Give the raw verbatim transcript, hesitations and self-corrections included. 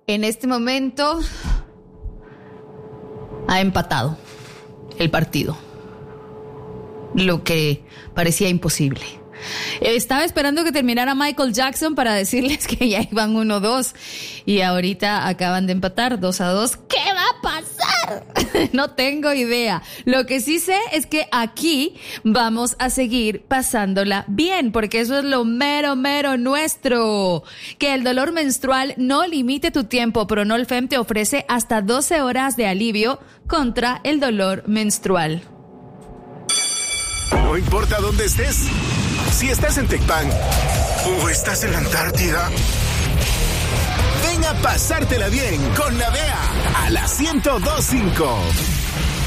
en este momento ha empatado el partido, lo que parecía imposible. Estaba esperando que terminara Michael Jackson para decirles que ya iban uno dos y ahorita acaban de empatar dos a dos. ¿Qué va a pasar? No tengo idea. Lo que sí sé es que aquí vamos a seguir pasándola bien, porque eso es lo mero, mero nuestro. Que el dolor menstrual no limite tu tiempo. Pronolfem te ofrece hasta doce horas de alivio contra el dolor menstrual. No importa dónde estés. Si estás en Tecpan o estás en la Antártida, ven a pasártela bien con Navea a la ciento dos punto cinco.